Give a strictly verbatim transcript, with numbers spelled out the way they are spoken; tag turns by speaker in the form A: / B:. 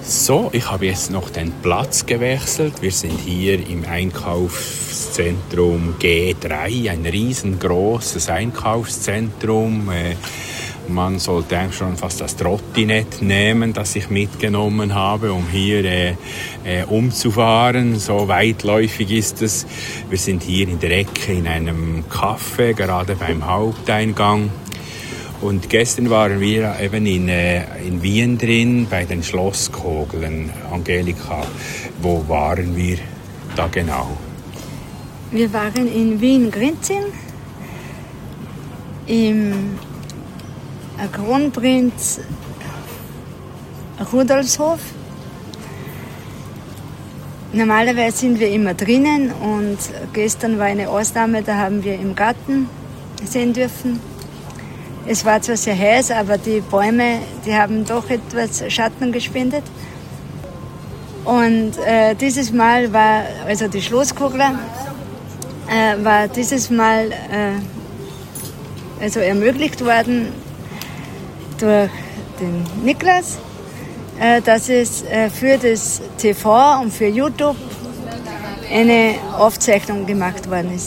A: So, ich habe jetzt noch den Platz gewechselt. Wir sind hier im Einkaufszentrum G drei, ein riesengroßes Einkaufszentrum. Man sollte eigentlich schon fast das Trottinett nehmen, das ich mitgenommen habe, um hier äh, äh, umzufahren. So weitläufig ist es. Wir sind hier in der Ecke in einem Café, gerade beim Haupteingang. Und gestern waren wir eben in, äh, in Wien drin, bei den Schlosskogeln. Angelika, wo waren wir da genau?
B: Wir waren in Wien-Grinzing, im Kronprinz Rudolfshof. Normalerweise sind wir immer drinnen und gestern war eine Ausnahme, da haben wir im Garten sehen dürfen. Es war zwar sehr heiß, aber die Bäume, die haben doch etwas Schatten gespendet. Und äh, dieses Mal war, also die Schlosskogler, äh, war dieses Mal äh, also ermöglicht worden durch den Niklas, äh, dass es äh, für das T V und für YouTube eine Aufzeichnung gemacht worden ist.